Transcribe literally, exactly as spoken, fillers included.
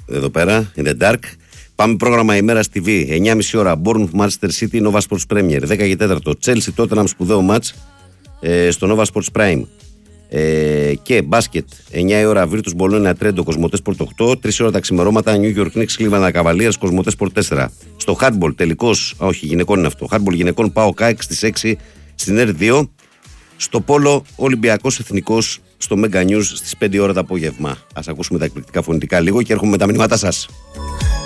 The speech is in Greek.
εδώ πέρα, in the dark. Πάμε πρόγραμμα ημέρα στη Β. εννιά και μισή ώρα Bournemouth Manchester City, Nova Sports Premier. δέκα και τέσσερα Chelsea Tottenham, σπουδαίο μάτς ε, στο Nova Sports Prime. Ε, και μπάσκετ εννιά η ώρα Virtus Bologna Trento, Κοσμοτέ Sport οκτώ. τρεις ώρα τα ξημερώματα New York Knicks Cleveland Cavaliers, Κοσμοτέ Sport τέσσερα. Στο handball τελικός, όχι γυναικών είναι αυτό, handball γυναικών ΠΑΟΚ ΑΕΚ στις έξι στην Ερ δύο. Στο πόλο Ολυμπιακός Εθνικός στο Mega News στις πέντε ώρα το απόγευμα. Ας ακούσουμε τα εκπληκτικά φωνητικά λίγο και έρχομαι με τα μηνύματά σας.